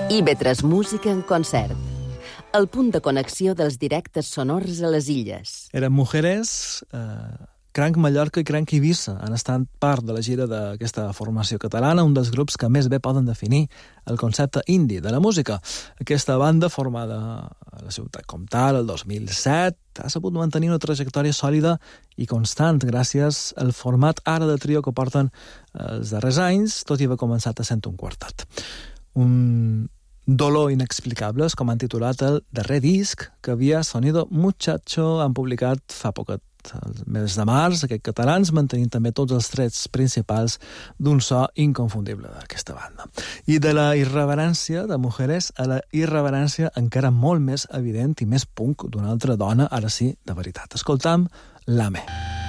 IB3 Música en concert. El punt de connexió dels directes sonors a les illes. Eren Mujeres, Cranc Mallorca i Cranc Eivissa han estat part de la gira d'aquesta formació catalana, un dels grups que més bé poden definir el concepte indie de la música. Aquesta banda, formada a la ciutat comtal el 2007, ha sabut mantenir una trajectòria sòlida i constant gràcies al format ara de trio que porten els darrers anys, tot i haver començat a sent un quartet. Un dolor inexplicable és com han titulat el darrer disc que havia Sonido Muchacho han publicat fa poc, el mes de març, aquests catalans, mantenint també tots els trets principals d'un so inconfundible d'aquesta banda. I de la irreverència de Mujeres a la irreverència encara molt més evident i més punk d'una altra dona, ara sí, de veritat. Escoltam Lame.